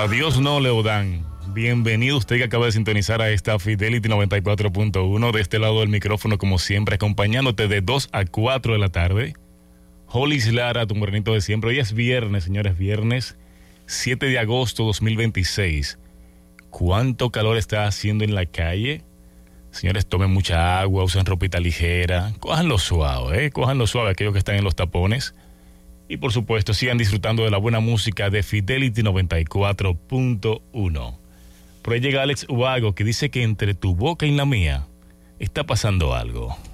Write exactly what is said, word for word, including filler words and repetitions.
Adiós no, Leodán. Bienvenido usted que acaba de sintonizar a esta Fidelity noventa y cuatro punto uno. De este lado del micrófono, como siempre, acompañándote de dos a cuatro de la tarde. Hollis Lara, tu morenito de siempre. Hoy es viernes, señores, viernes siete de agosto dos mil veintiséis. ¿Cuánto calor está haciendo en la calle? Señores, tomen mucha agua, usen ropita ligera, cójanlo suave, ¿eh? Cójanlo suave aquellos que están en los tapones. Y por supuesto, sigan disfrutando de la buena música de Fidelity noventa y cuatro punto uno. Por ahí llega Alex Ubago, que dice que entre tu boca y la mía está pasando algo.